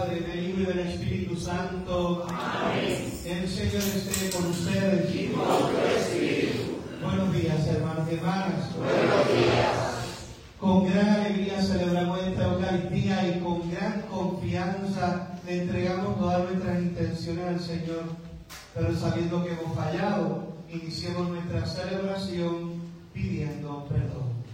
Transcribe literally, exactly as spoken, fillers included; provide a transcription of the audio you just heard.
Padre, del Hijo y del Espíritu Santo. Amén. El Señor esté con ustedes. Y con tu espíritu. Buenos días, hermanos y hermanas. Buenos días. Con gran alegría celebramos esta Eucaristía y con gran confianza le entregamos todas nuestras intenciones al Señor. Pero sabiendo que hemos fallado, iniciemos nuestra celebración pidiendo perdón.